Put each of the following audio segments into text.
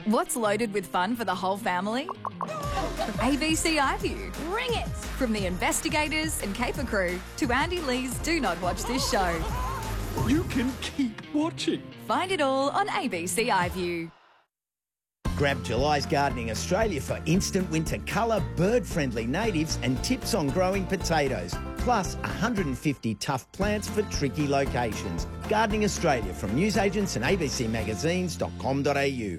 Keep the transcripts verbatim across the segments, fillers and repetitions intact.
What's loaded with fun for the whole family? A B C iView. Bring it! From the investigators and caper crew to Andy Lee's Do Not Watch This Show. You can keep watching. Find it all on A B C iView. Grab July's Gardening Australia for instant winter colour, bird-friendly natives and tips on growing potatoes. Plus one hundred fifty tough plants for tricky locations. Gardening Australia from newsagents and a b c magazines dot com dot a u.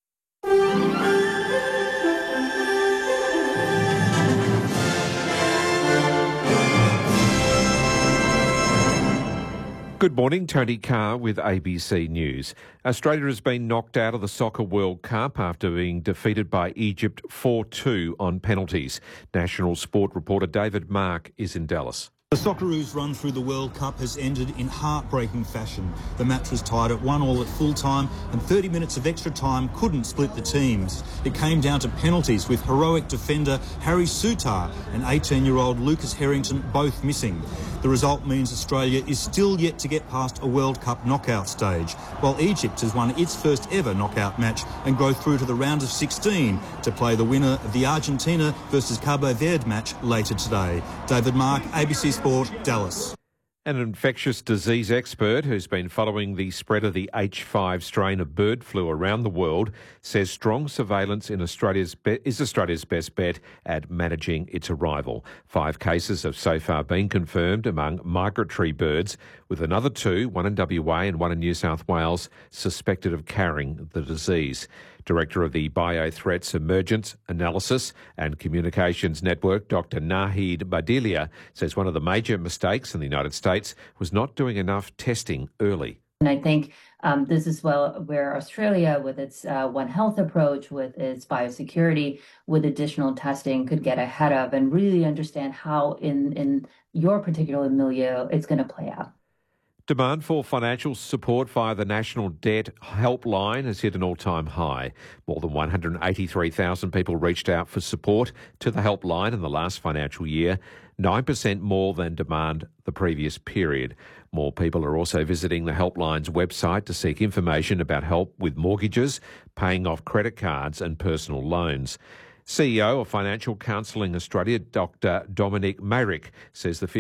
Good morning, Tony Carr with A B C News. Australia has been knocked out of the Soccer World Cup after being defeated by Egypt four two on penalties. National Sport reporter David Mark is in Dallas. The Socceroos' run through the World Cup has ended in heartbreaking fashion. The match was tied at one all at full time and thirty minutes of extra time couldn't split the teams. It came down to penalties with heroic defender Harry Souttar and eighteen-year-old Lucas Harrington both missing. The result means Australia is still yet to get past a World Cup knockout stage, while Egypt has won its first ever knockout match and go through to the round of sixteen to play the winner of the Argentina versus Cabo Verde match later today. David Mark, A B C Sport, Dallas. An infectious disease expert who's been following the spread of the H five strain of bird flu around the world says strong surveillance in Australia's be- is Australia's best bet at managing its arrival. Five cases have so far been confirmed among migratory birds, with another two, one in W A and one in New South Wales, suspected of carrying the disease. Director of the Biothreats Emergence Analysis and Communications Network, Doctor Nahid Badilia, says one of the major mistakes in the United States was not doing enough testing early. And I think um, this is well where Australia, with its uh, One Health approach, with its biosecurity, with additional testing, could get ahead of and really understand how in, in your particular milieu it's going to play out. Demand for financial support via the National Debt Helpline has hit an all-time high. More than one hundred eighty-three thousand people reached out for support to the helpline in the last financial year, nine percent more than demand the previous period. More people are also visiting the helpline's website to seek information about help with mortgages, paying off credit cards and personal loans. C E O of Financial Counselling Australia, Doctor Dominic Mayrick, says the